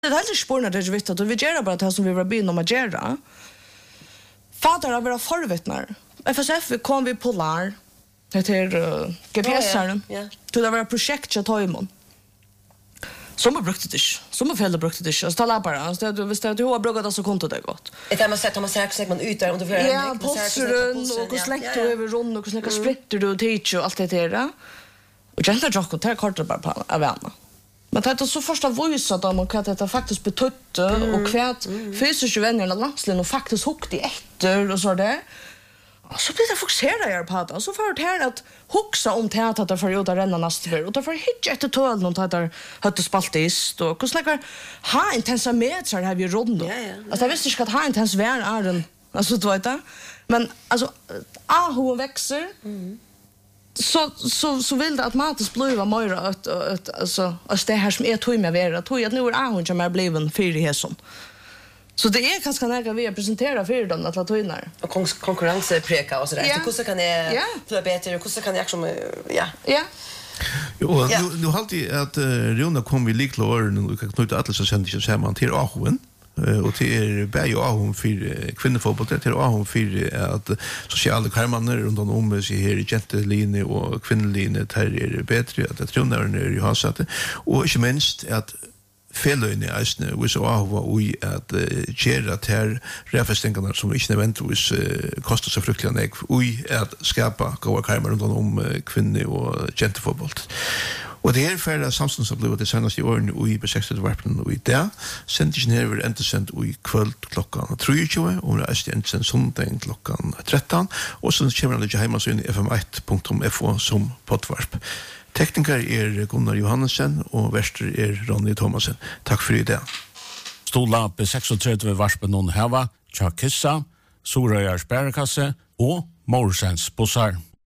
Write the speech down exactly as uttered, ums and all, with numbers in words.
Det är helt spårna det är viktigt att vi gör bara det som vi var byn om att göra. Fader har varit förvittnar. F S F kom vi Polar. Det är uh, G P S-aren. Ja, ja. Till det var ett projekt jag tog imon. Som har brukt det inte. Som har föräldrar brukt det inte. Alltså tala bara. Alltså det, hvis det har brukat det så konto det gott. Det man säger, man säger man ut där. Ja, pulseren och hur släkt du över rund och hur släcka spritter du och teach och allt det där. Och jag inte drar det kortet bara på av vänner. Men det är så första voice att man kan det faktiskt betytte mm. och kvärt mm. fysiska vännerna landslän och faktiskt hukt i efter och så där. Och så blir det fokusera jag på det. Och så får det att huxa om teater att för att renna nästa och därför hitcha ett tål någon teater hade spaltist och hur snackar ha intensa meter här vi runda. Ja, ja. Alltså jag visste inte att ha intens värn är den. Alltså du vet det. Men alltså ah hon växer. Mm. Så så så vill det att matas blöva mer att att alltså att det här som är tog med vara tog att nu är hon som är bliven för det här som. Så det är ganska nära vi presenterar för dem att ta in där. Och konkurrens preka och så där. Hur så kan jag ja. För bättre hur så kan jag som ja. Ja. Jo, nu nu halt jag att Rona kom vi likla år nu kan knyta alla så sände sig samman till Ahoen. Och till Berg och Ahon för kvinnofotboll till Ahon för att sociala karmaner runt om sig här i genteline och kvinneline där är det bättre att trona när ju har satt och inte minst att fellöjne äsne vi så av vi att gera ter refestänkarna som inte nödvändigtvis kostar så fruktansvärt mycket vi att skapa goda karmar runt om kvinne och gentefotboll. Och det är för att Samson som blev det senaste åren och i besexet varpen och i där sändes ner ända sent och i kväll klockan tre tjugo och det är inte sen söndag klockan tretton och så kommer det hemma så i f m ett punkt f o som poddvarp. Tekniker är Gunnar Johannesson och värster är Ronny Thomasen. Tack för det. Stola på trettiosex varspen någon här var Chakissa, Sorayars bärkasse och Morsens bussar.